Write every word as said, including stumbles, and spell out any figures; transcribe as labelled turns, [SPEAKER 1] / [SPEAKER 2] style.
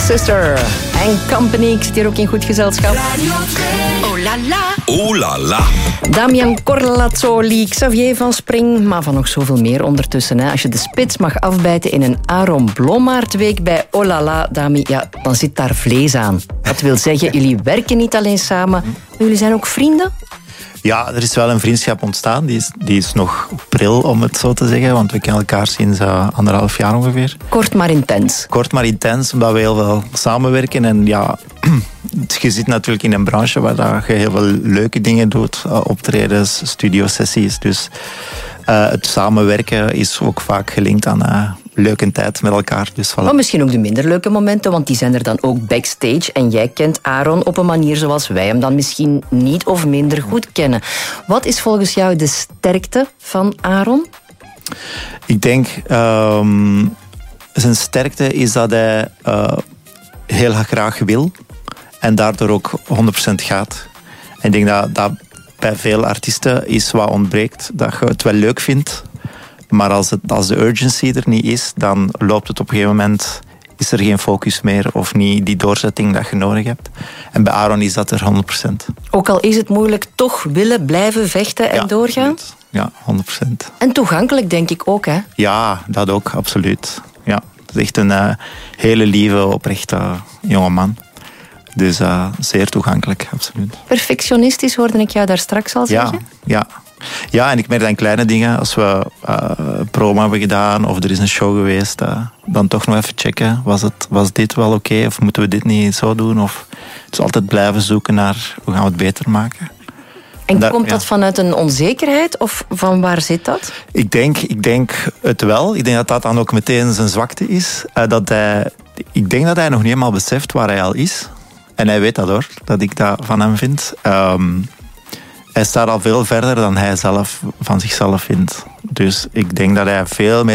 [SPEAKER 1] Sister en Company. Ik zit hier ook in goed gezelschap.
[SPEAKER 2] Oh la la.
[SPEAKER 3] Oh la la.
[SPEAKER 1] Damian Corlazzoli, Xavier van Spring, maar van nog zoveel meer ondertussen. Hè. Als je de spits mag afbijten in een Aaron Blommaert-week bij Oh la la, Dami, ja, dan zit daar vlees aan. Dat wil zeggen, jullie werken niet alleen samen, maar jullie zijn ook vrienden?
[SPEAKER 4] Ja, er is wel een vriendschap ontstaan. Die is, die is nog pril, om het zo te zeggen. Want we kennen elkaar sinds uh, anderhalf jaar ongeveer.
[SPEAKER 1] Kort maar intens.
[SPEAKER 4] Kort maar intens, omdat we heel veel samenwerken. En ja, je zit natuurlijk in een branche waar je heel veel leuke dingen doet. Uh, optredens, studiosessies. Dus uh, het samenwerken is ook vaak gelinkt aan uh, leuke tijd met elkaar. Dus voilà.
[SPEAKER 1] Maar misschien ook de minder leuke momenten, want die zijn er dan ook backstage. En jij kent Aaron op een manier zoals wij hem dan misschien niet of minder goed kennen. Wat is volgens jou de sterkte van Aaron?
[SPEAKER 4] Ik denk, um, zijn sterkte is dat hij uh, heel graag wil. En daardoor ook honderd procent gaat. En ik denk dat dat bij veel artiesten is wat ontbreekt. Dat je het wel leuk vindt. Maar als, het, als de urgency er niet is, dan loopt het op een gegeven moment, is er geen focus meer of niet die doorzetting dat je nodig hebt. En bij Aaron is dat er honderd procent.
[SPEAKER 1] Ook al is het moeilijk, toch willen blijven vechten en
[SPEAKER 4] ja,
[SPEAKER 1] doorgaan?
[SPEAKER 4] Absoluut. Ja, honderd procent.
[SPEAKER 1] En toegankelijk denk ik ook, hè?
[SPEAKER 4] Ja, dat ook, absoluut. Ja, het is echt een uh, hele lieve, oprechte uh, jongeman. Dus uh, zeer toegankelijk, absoluut.
[SPEAKER 1] Perfectionistisch hoorde ik jou daar straks al zeggen.
[SPEAKER 4] Ja, ja. Ja, en ik merk dan kleine dingen. Als we uh, promo hebben gedaan of er is een show geweest, uh, dan toch nog even checken. Was, het, was dit wel oké okay, of moeten we dit niet zo doen? Of, dus altijd blijven zoeken naar hoe gaan we het beter maken.
[SPEAKER 1] En
[SPEAKER 4] daar,
[SPEAKER 1] komt dat
[SPEAKER 4] ja.
[SPEAKER 1] vanuit een onzekerheid of van waar zit dat?
[SPEAKER 4] Ik denk, ik denk het wel. Ik denk dat dat dan ook meteen zijn zwakte is. Uh, dat hij, ik denk dat hij nog niet helemaal beseft waar hij al is. En hij weet dat hoor, dat ik dat van hem vind. Um, Hij staat al veel verder dan hij zelf van zichzelf vindt. Dus ik denk dat hij veel meer